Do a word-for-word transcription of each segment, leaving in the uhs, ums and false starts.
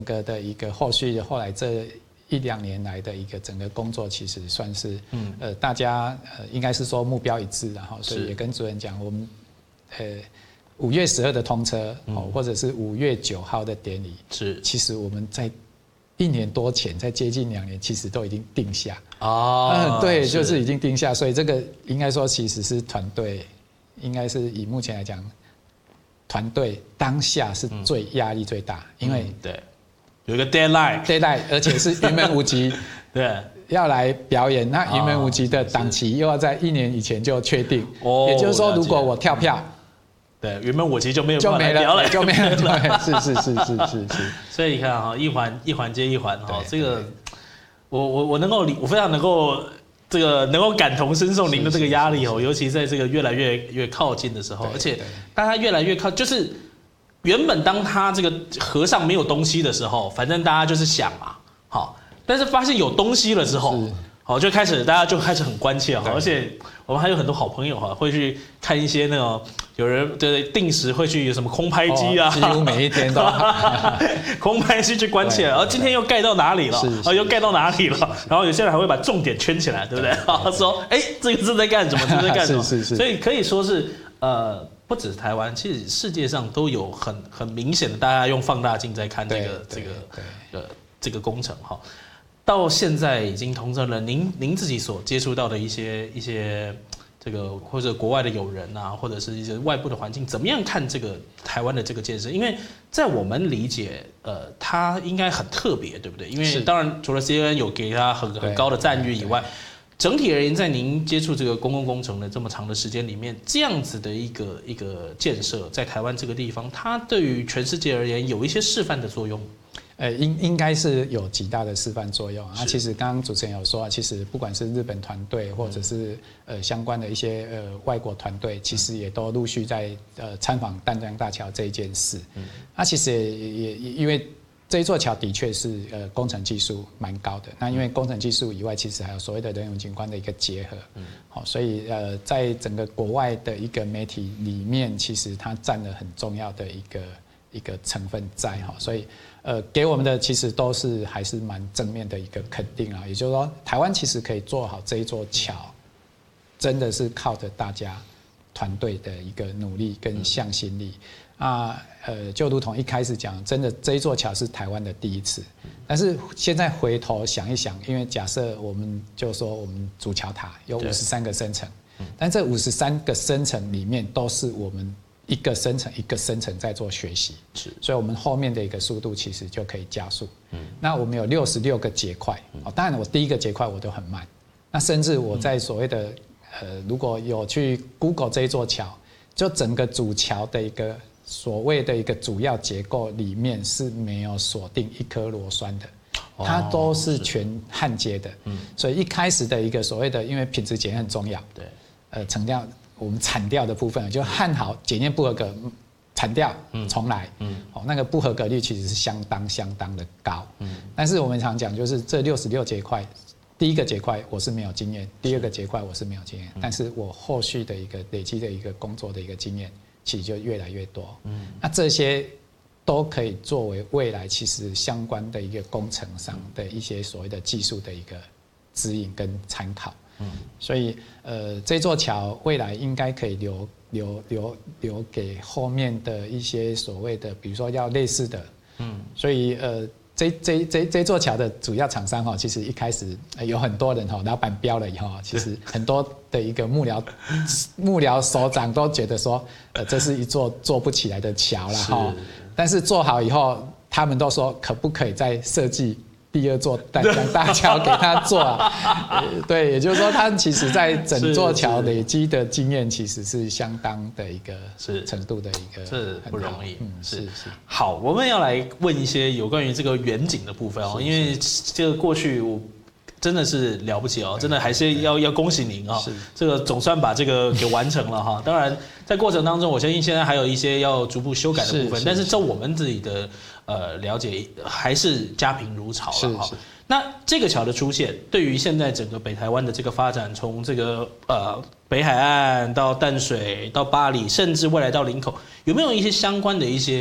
个的一个后续后来这一两年来的一个整个工作，其实算是嗯呃大家呃应该是说目标一致，然后所以也跟主任讲，我们呃五月十二的通车哦，或者是五月九号的典礼， 是其实我们在一年多前，在接近两年，其实都已经定下哦， 嗯对，就是已经定下，所以这个应该说其实是团队，应该是以目前来讲，团队当下是最压力最大，因为、 嗯、对。有一个 deadline， deadline， 而且是云门舞集， 对， 要来表演。那云门舞集的档期又要在一年以前就确定， 哦， 也就是说，如果我跳票， 对，云门舞集就没有就没了，就没了，对，是是是是是是。 所以你看哈，一环一环接一环哈，这个我我我能够理，我非常能够这个能够感同身受您的这个压力哦，尤其在这个越来越越靠近的时候，而且大家越来越靠，就是。原本当他这个盒上没有东西的时候，反正大家就是想嘛，好，但是发现有东西了之后，好就开始大家就开始很关切哈，而且我们还有很多好朋友哈，会去看一些那种有人对定时会去有什么空拍机啊， 几乎每一天都空拍机去关切，然后今天又盖到哪里了，啊又盖到哪里了，然后有些人还会把重点圈起来，对不对？说哎这个是在干什么，这是在干什么？ 是是是， 所以可以说是呃。不止台湾，其实世界上都有很很明显的，大家用放大镜在看这个这个呃这个工程哈。到现在已经通车了，您您自己所接触到的一些一些这个或者国外的友人啊，或者是一些外部的环境，怎么样看这个台湾的这个建设？因为在我们理解，呃，它应该很特别，对不对？因为当然除了 C N N 有给它很很高的赞誉以外。整体而言，在您接触这个公共工程的这么长的时间里面，这样子的一个一个建设，在台湾这个地方，它对于全世界而言有一些示范的作用。 呃，应应该是有极大的示范作用啊。其实刚刚主持人有说，其实不管是日本团队，或者是呃相关的一些呃外国团队，其实也都陆续在呃参访淡江大桥这一件事。嗯，那其实也也因为。这一座桥的确是呃工程技术蛮高的，那因为工程技术以外，其实还有所谓的人文景观的一个结合，嗯，好，所以呃在整个国外的一个媒体里面，其实它占了很重要的一个一个成分在哈，所以呃给我们的其实都是还是蛮正面的一个肯定啊，也就是说台湾其实可以做好这一座桥，真的是靠着大家团队的一个努力跟向心力。啊，呃，就如同一开始讲，真的这一座桥是台湾的第一次，但是现在回头想一想，因为假设我们就说我们主桥塔有五十三个升层，但这五十三个升层里面都是我们一个升层一个升层在做学习，是，所以我们后面的一个速度其实就可以加速。嗯，那我们有六十六个结块，哦，当然我第一个结块我都很慢，那甚至我在所谓的呃，如果有去 Google 这一座桥，就整个主桥的一个。所谓的一个主要结构里面是没有锁定一颗螺栓的，它都是全焊接的，嗯，所以一开始的一个所谓的，因为品质检验很重要，对，呃，成掉我们铲掉的部分就焊好，检验不合格，铲掉，重来，嗯，哦，那个不合格率其实是相当相当的高，嗯，但是我们常讲就是这六十六节块，第一个节块我是没有经验，第二个节块我是没有经验，但是我后续的一个累积的一个工作的一个经验。其实就越来越多，嗯，那这些都可以作为未来其实相关的一个工程上的一些所谓的技术的一个指引跟参考，嗯，所以呃这座桥未来应该可以留留留留给后面的一些所谓的，比如说要类似的，嗯，所以呃。这这这这座桥的主要厂商哈，其实一开始有很多人哈，老板标了以后，其实很多的一个幕僚幕僚首长都觉得说，呃，这是一座做不起来的桥了哈。但是做好以后，他们都说可不可以再设计第二座淡江大桥给他做啊？对，也就是说，他其实在整座桥累积的经验，其实是相当的一个程度的一个， 这不容易。 嗯，是是。 好，我们要来问一些有关于这个远景的部分哦，因为这个过去我。真的是了不起哦，真的还是要要恭喜您啊！这个总算把这个给完成了哈。当然，在过程当中，我相信现在还有一些要逐步修改的部分，但是照我们自己的呃了解，还是家贫如潮了哈。那这个桥的出现，对于现在整个北台湾的这个发展，从这个呃北海岸到淡水到八里，甚至未来到林口，有没有一些相关的一些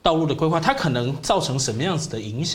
道路的规划，它可能造成什么样子的影响？